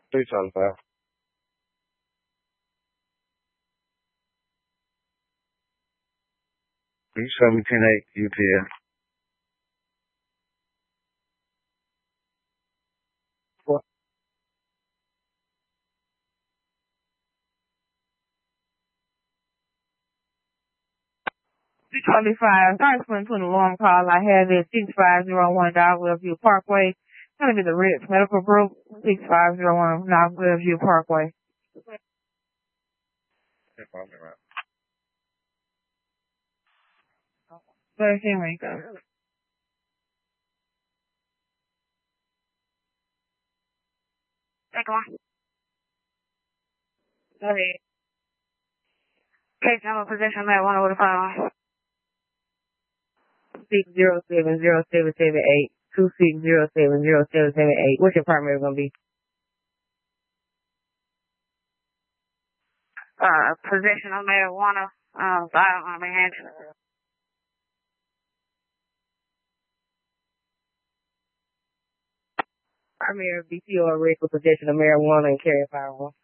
3 Charlie 5. You show me 10-8 UPS. What? Charlie 5. Sorry for putting a long call. I have it 6501 Dogwood View Parkway. It's going to be the Ritz Medical Group, 6501 Dogwood View Parkway. Where's Enrico? Take one. Go ahead. Case number position at 105. 26070778. 26070778. What's your primary going to be? Possession of marijuana, firearm in hand. Primary BC or arrest for possession of marijuana and carry a firearm.